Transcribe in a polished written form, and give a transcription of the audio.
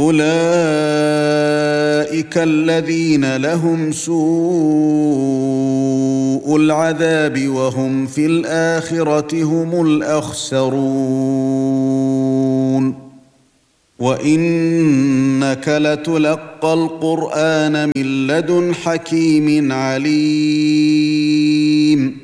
أولئك الذين لهم سوء العذاب وهم في الآخرة هم الأخسرون وإنك لتلقى القرآن من لدن حكيم عليم